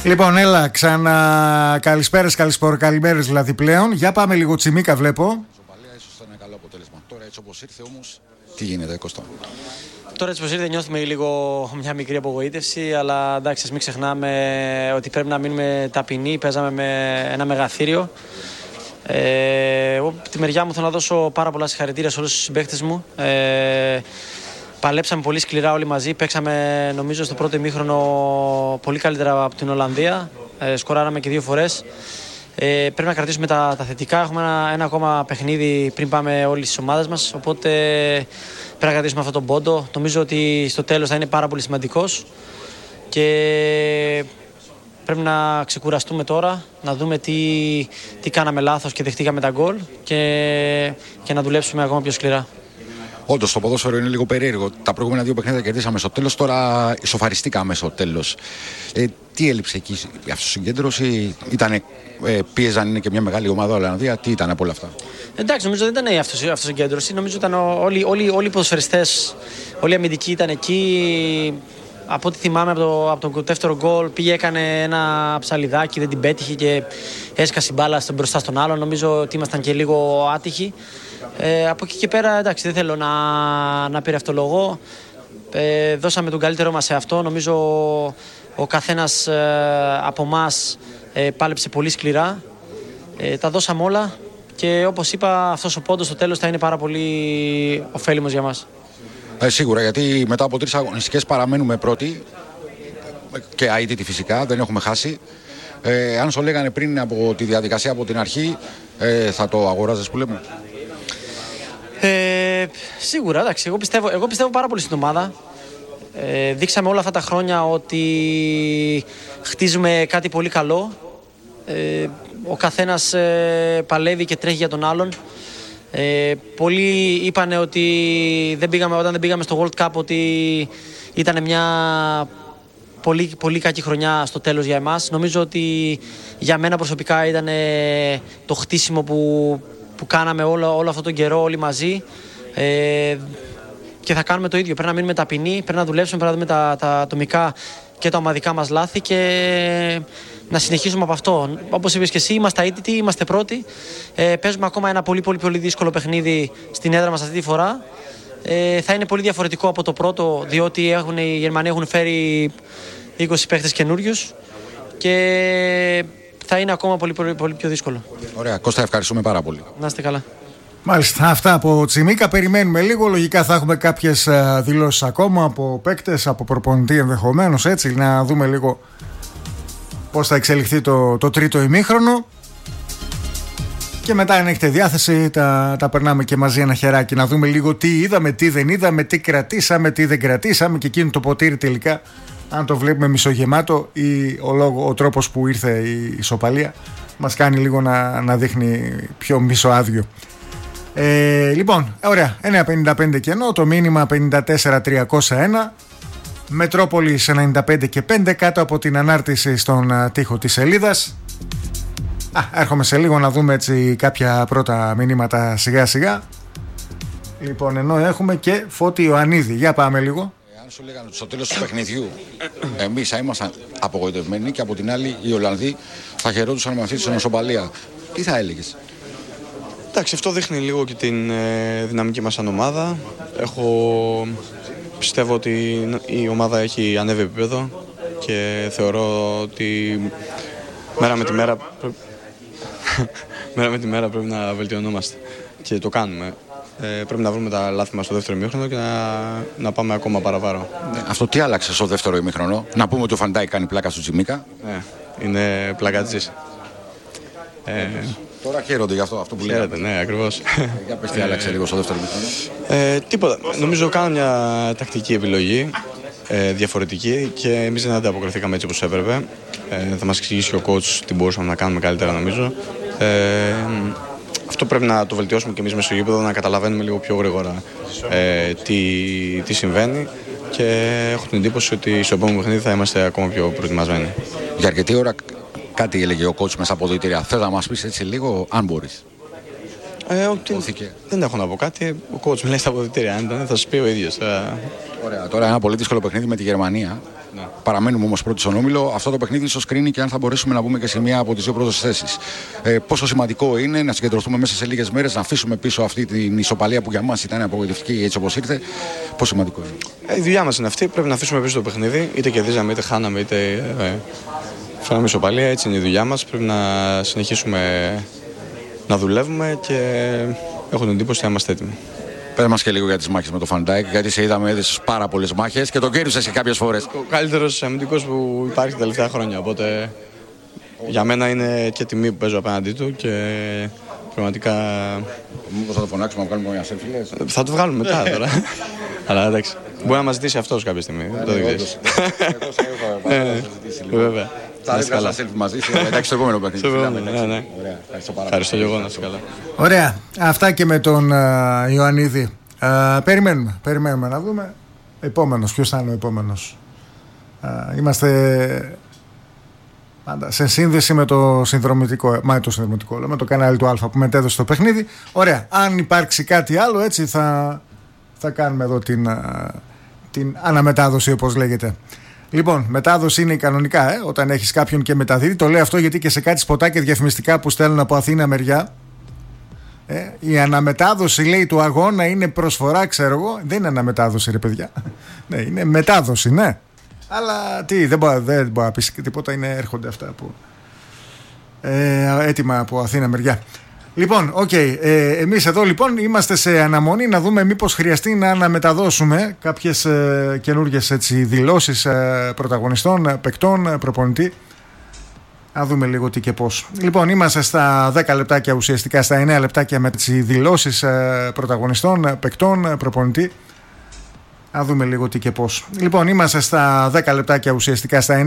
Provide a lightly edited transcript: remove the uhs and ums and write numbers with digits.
Λοιπόν, έλα, ξανά καλημέρες δηλαδή πλέον. Για πάμε λίγο Τσιμίκα, βλέπω. Ίσως ήταν ένα καλό αποτέλεσμα. Τώρα έτσι όπως ήρθε όμως, τι γίνεται, Κώστα? Τώρα έτσι πως ήρθε νιώθουμε λίγο μια μικρή απογοήτευση, αλλά εντάξει, ας μην ξεχνάμε ότι πρέπει να μείνουμε ταπεινοί. Παίζαμε με ένα μεγαθύριο. Εγώ από τη μεριά μου θέλω να δώσω πάρα πολλά συγχαρητήρια σε όλους τους συμπαίκτες μου. Παλέψαμε πολύ σκληρά όλοι μαζί. Παίξαμε νομίζω στο πρώτο ημίχρονο πολύ καλύτερα από την Ολλανδία. Σκοράραμε και 2 φορές. Πρέπει να κρατήσουμε τα θετικά. Έχουμε ένα ακόμα παιχνίδι πριν πάμε όλοι στις ομάδες μας. Οπότε πρέπει να κρατήσουμε αυτόν τον πόντο. Νομίζω ότι στο τέλος θα είναι πάρα πολύ σημαντικός. Και πρέπει να ξεκουραστούμε τώρα, να δούμε τι κάναμε λάθος και δεχτήκαμε τα γκολ και να δουλέψουμε ακόμα πιο σκληρά. Όντως το ποδόσφαιρο είναι λίγο περίεργο. Τα προηγούμενα 2 παιχνίδια κερδίσαμε στο τέλος, τώρα ισοφαριστήκαμε στο τέλος. Τι έλειψε εκεί, η αυτοσυγκέντρωση, πίεζαν, είναι και μια μεγάλη ομάδα Ολλανδία, τι ήταν από όλα αυτά? Εντάξει, νομίζω δεν ήταν η αυτοσυγκέντρωση. Νομίζω ήταν όλοι οι ποδοσφαιριστές, όλοι οι αμυντικοί ήταν εκεί. Από ό,τι θυμάμαι από τον δεύτερο γκολ πήγε, έκανε ένα ψαλιδάκι, δεν την πέτυχε και έσκασε η μπάλα μπροστά στον άλλον. Νομίζω ότι ήμασταν και λίγο άτυχοι. Από εκεί και πέρα, εντάξει, δεν θέλω να πειραυτολογώ. Δώσαμε τον καλύτερό μας σε αυτό. Νομίζω ο καθένας από εμάς πάλεψε πολύ σκληρά. Τα δώσαμε όλα και όπως είπα, αυτός ο πόντος στο τέλος θα είναι πάρα πολύ ωφέλιμος για μας. Σίγουρα, γιατί μετά από 3 αγωνιστικές παραμένουμε πρώτοι και αίτητοι φυσικά, δεν έχουμε χάσει. Αν σου λέγανε πριν από τη διαδικασία από την αρχή, θα το αγοράζες που λέμε? Σίγουρα, εντάξει, εγώ πιστεύω πάρα πολύ στην ομάδα. Δείξαμε όλα αυτά τα χρόνια ότι χτίζουμε κάτι πολύ καλό. Ο καθένας παλεύει και τρέχει για τον άλλον. Πολλοί είπαν ότι όταν δεν πήγαμε στο World Cup ότι ήταν μια πολύ, πολύ κακή χρονιά στο τέλος για εμάς. Νομίζω ότι για μένα προσωπικά ήταν το χτίσιμο που κάναμε όλο αυτόν τον καιρό όλοι μαζί, και θα κάνουμε το ίδιο. Πρέπει να μείνουμε ταπεινοί, πρέπει να δουλέψουμε, πρέπει να δούμε τα ατομικά και τα ομαδικά μας λάθη και να συνεχίσουμε από αυτό. Όπως είπες και εσύ, είμαστε αίτητοι, είμαστε πρώτοι. Παίζουμε ακόμα ένα πολύ, πολύ, πολύ δύσκολο παιχνίδι στην έδρα μας αυτή τη φορά. Θα είναι πολύ διαφορετικό από το πρώτο, διότι οι Γερμανοί έχουν φέρει 20 παίχτες καινούριους και θα είναι ακόμα πολύ, πολύ, πολύ πιο δύσκολο. Ωραία, Κώστα, ευχαριστούμε πάρα πολύ. Να είστε καλά. Μάλιστα, αυτά από Τσιμίκα. Περιμένουμε λίγο. Λογικά θα έχουμε κάποιες δηλώσεις ακόμα από παίκτες, από προπονητή ενδεχομένως, έτσι, να δούμε λίγο πώς θα εξελιχθεί το τρίτο ημίχρονο. Και μετά, αν έχετε διάθεση, τα περνάμε και μαζί ένα χεράκι να δούμε λίγο τι είδαμε, τι δεν είδαμε, τι κρατήσαμε, τι δεν κρατήσαμε και εκείνο το ποτήρι τελικά, αν το βλέπουμε μισογεμάτο ή ο τρόπος που ήρθε η ισοπαλία μας κάνει λίγο να δείχνει πιο μισοάδιο. Λοιπόν, ωραία, 9.55 κενό, το μήνυμα 54.301, Μετρόπολης 95 και 5 κάτω από την ανάρτηση στον τοίχο της σελίδας. Έρχομαι σε λίγο να δούμε έτσι κάποια πρώτα μηνύματα σιγά σιγά. Λοιπόν, ενώ έχουμε και Φώτη Ιωαννίδη, για πάμε λίγο. Αν σου λέγανε στο τέλος του παιχνιδιού εμείς θα ήμασταν απογοητευμένοι και από την άλλη οι Ολλανδοί θα χαιρόντουσαν με αυτή τη ισοπαλία, τι θα έλεγες? Εντάξει, αυτό δείχνει λίγο και την δυναμική μας σαν ομάδα. Πιστεύω ότι η ομάδα έχει ανέβει επίπεδο και θεωρώ ότι μέρα με τη μέρα πρέπει να βελτιωνόμαστε και το κάνουμε. Πρέπει να βρούμε τα λάθη μας στο δεύτερο ημίχρονο και να πάμε ακόμα παραπάνω. Αυτό τι άλλαξε στο δεύτερο ημίχρονο? Να πούμε ότι ο Φαντάικ κάνει πλάκα στο Τσιμίκα. Είναι πλακατζής. Τώρα χαίρονται γι' αυτό που λέγατε. Ναι, ακριβώς. Για πες τι άλλαξε λίγο στο δεύτερο ημίχρονο. Τίποτα. Νομίζω κάνω μια τακτική επιλογή, διαφορετική, και εμείς δεν ανταποκριθήκαμε έτσι όπως έπρεπε. Θα μας εξηγήσει ο coach τι μπορούσαμε να κάνουμε καλύτερα, νομίζω. Αυτό πρέπει να το βελτιώσουμε και εμείς μέσω γήπεδο, να καταλαβαίνουμε λίγο πιο γρήγορα τι συμβαίνει, και έχω την εντύπωση ότι στο επόμενο παιχνίδι θα είμαστε ακόμα πιο προετοιμασμένοι. Για αρκετή ώρα κάτι έλεγε ο coach μέσα από διτήρια. Θες να μας πεις έτσι λίγο, αν μπορείς? Δεν έχω να πω κάτι. Ο coach μιλάει στα αποδυτήρια. Αν ήταν, θα σου πει ο ίδιος. Ωραία, τώρα ένα πολύ δύσκολο παιχνίδι με τη Γερμανία. Ναι. Παραμένουμε όμως πρώτοι στον όμιλο. Αυτό το παιχνίδι ίσως κρίνει και αν θα μπορέσουμε να μπούμε και σε μία από τις δύο πρώτες θέσεις. Πόσο σημαντικό είναι να συγκεντρωθούμε μέσα σε λίγες μέρες, να αφήσουμε πίσω αυτή την ισοπαλία που για μας ήταν απογοητευτική έτσι όπως ήρθε. Πόσο σημαντικό είναι. Η δουλειά μας είναι αυτή. Πρέπει να αφήσουμε πίσω το παιχνίδι. Είτε κερδίζαμε, είτε χάναμε, είτε φέραμε ισοπαλία. Έτσι είναι η δουλειά μας. Πρέπει να συνεχίσουμε να δουλεύουμε και έχω την εντύπωση ότι είμαστε έτοιμοι. Πες μας και λίγο για τις μάχες με το Φαντάικ, γιατί σε είδαμε έδεσες πάρα πολλές μάχες και το κέρδισες και κάποιες φορές. Ο καλύτερος αμυντικός που υπάρχει τα τελευταία χρόνια, οπότε για μένα είναι και τιμή που παίζω απέναντί του και πραγματικά... Μήπως θα το φωνάξουμε να βγάλουμε μια selfie? Θα το βγάλουμε μετά τώρα. Αλλά εντάξει, μπορεί να μας ζητήσει αυτός κάποια στιγμή, το δείχνεις. Βέβαια. Θα έβγαλα ένα selfie μαζί σου, εντάξει στο επόμενο παιχνίδι. Ευχαριστώ και εγώ, να είσαι καλά. Ωραία, αυτά και με τον Ιωαννίδη. Περιμένουμε να δούμε. Επόμενος, ποιος θα είναι ο επόμενος? Είμαστε πάντα σε σύνδεση με το συνδρομητικό, με το κανάλι του Α που μετέδωσε το παιχνίδι. Ωραία, αν υπάρξει κάτι άλλο έτσι θα κάνουμε εδώ την αναμετάδοση όπως λέγεται. Λοιπόν, μετάδοση είναι κανονικά όταν έχεις κάποιον και μεταδίδει. Το λέω αυτό γιατί και σε κάτι σποτάκια διαφημιστικά που στέλνουν από Αθήνα μεριά, η αναμετάδοση λέει του αγώνα είναι προσφορά, ξέρω εγώ. Δεν είναι αναμετάδοση ρε παιδιά. Ναι, είναι μετάδοση, ναι. Αλλά δεν μπορεί να πεις τίποτα, έρχονται αυτά που έτοιμα από Αθήνα μεριά. Λοιπόν, εμείς εδώ λοιπόν είμαστε σε αναμονή να δούμε μήπως χρειαστεί να αναμεταδώσουμε κάποιες καινούργιες δηλώσεις πρωταγωνιστών, παικτών, προπονητή. Να δούμε λίγο τι και πώς. Λοιπόν, είμαστε στα 10 λεπτάκια ουσιαστικά, στα 9 λεπτάκια με τις δηλώσεις πρωταγωνιστών, παικτών, προπονητή. Να δούμε λίγο τι και πώς. Λοιπόν, είμαστε στα 10 λεπτάκια ουσιαστικά, στα